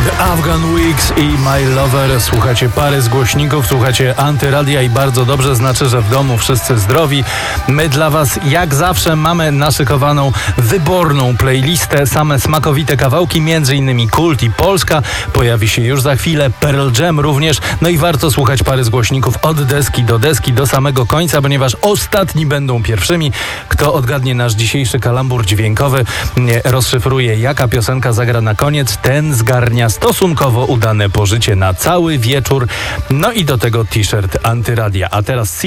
The Afghan Wigs i My Lover. Słuchacie pary z głośników, słuchacie Antyradia i bardzo dobrze, znaczy, że w domu wszyscy zdrowi. My dla was jak zawsze mamy naszykowaną wyborną playlistę, same smakowite kawałki, m.in. Kult i Polska. Pojawi się już za chwilę Pearl Jam również. No i warto słuchać pary z głośników od deski do samego końca, ponieważ ostatni będą pierwszymi. Kto odgadnie nasz dzisiejszy kalambur dźwiękowy, rozszyfruje jaka piosenka zagra na koniec, ten zgarnia stosunkowo udane pożycie na cały wieczór. No i do tego t-shirt Antyradia. A teraz